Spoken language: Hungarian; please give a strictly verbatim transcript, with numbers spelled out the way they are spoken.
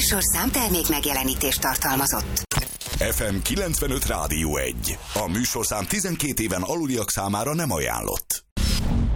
műsorszám termék megjelenítést tartalmazott. ef em kilencvenöt Rádió egy. A műsorszám tizenkét éven aluliak számára nem ajánlott.